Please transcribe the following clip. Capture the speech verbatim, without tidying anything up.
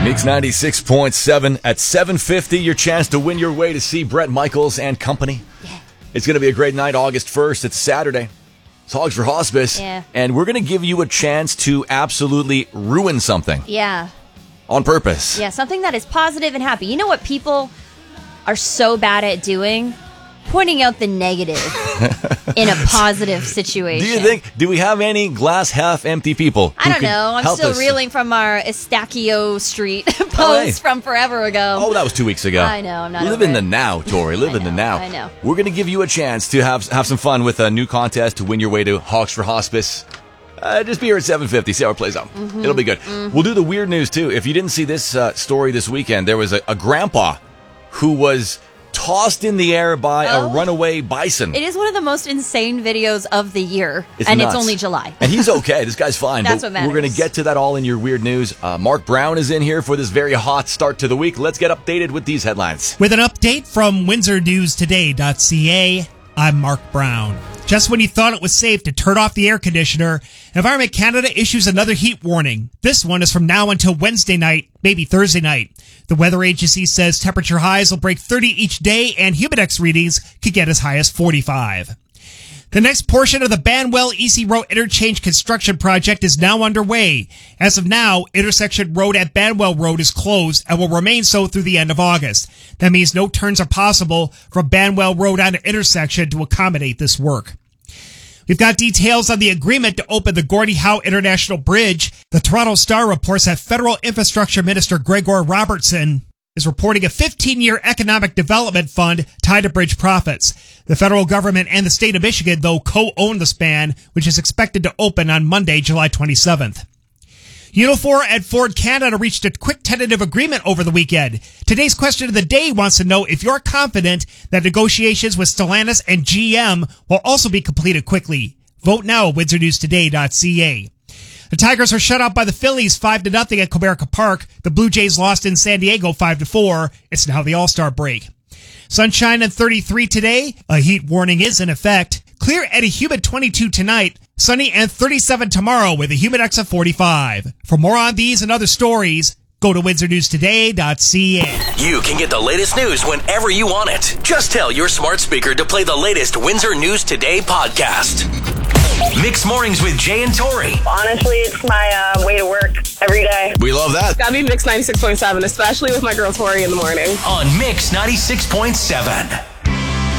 Mix ninety-six point seven at seven fifty, your chance to win your way to see Bret Michaels and company. Yeah. It's going to be a great night, August first. It's Saturday. It's Hogs for Hospice. Yeah. And we're going to give you a chance to absolutely ruin something. Yeah. On purpose. Yeah, something that is positive and happy. You know what people are so bad at doing? Pointing out the negative in a positive situation. Do you think, do we have any glass half empty people? I don't know. I'm still us? reeling from our Estachio Street post Oh, hey. from forever ago. Oh, that was two weeks ago. I know. I'm not Live over in it. the now, Tori. Live I in the know, now. I know. We're going to give you a chance to have have some fun with a new contest to win your way to Hogs for Hospice. Uh, just be here at seven fifty. See how it plays out. Mm-hmm. It'll be good. Mm-hmm. We'll do the weird news, too. If you didn't see this uh, story this weekend, there was a, a grandpa who was tossed in the air by Oh. a runaway bison. It is one of the most insane videos of the year, It's and nuts. it's only July. And he's okay. This guy's fine. That's but what matters. We're going to get to that all in your weird news. Uh, Mark Brown is in here for this very hot start to the week. Let's get updated with these headlines. With an update from Windsor News Today dot C A, I'm Mark Brown. Just when you thought it was safe to turn off the air conditioner, Environment Canada issues another heat warning. This one is from now until Wednesday night, maybe Thursday night. The weather agency says temperature highs will break thirty each day and humidex readings could get as high as forty-five. The next portion of the Banwell-E C Road interchange construction project is now underway. As of now, intersection road at Banwell Road is closed and will remain so through the end of August. That means no turns are possible from Banwell Road on the intersection to accommodate this work. We've got details on the agreement to open the Gordie Howe International Bridge. The Toronto Star reports that Federal Infrastructure Minister Gregor Robertson is reporting a fifteen-year economic development fund tied to bridge profits. The federal government and the state of Michigan, though, co-own the span, which is expected to open on Monday, July twenty-seventh. Unifor and Ford Canada reached a quick tentative agreement over the weekend. Today's question of the day wants to know if you're confident that negotiations with Stellantis and G M will also be completed quickly. Vote now at Windsor News Today dot C A. The Tigers were shut out by the Phillies five to nothing at Comerica Park. The Blue Jays lost in San Diego five to four. It's now the All-Star break. Sunshine and thirty-three today. A heat warning is in effect. Clear at a humid twenty-two tonight. Sunny and thirty-seven tomorrow with a humidex of forty-five. For more on these and other stories, go to Windsor News Today dot C A. You can get the latest news whenever you want it. Just tell your smart speaker to play the latest Windsor News Today podcast. Mix Mornings with Jay and Tori. Honestly, it's my uh, way to work every day. We love that. Gotta be Mix ninety-six point seven, especially with my girl Tori in the morning. On Mix ninety-six point seven.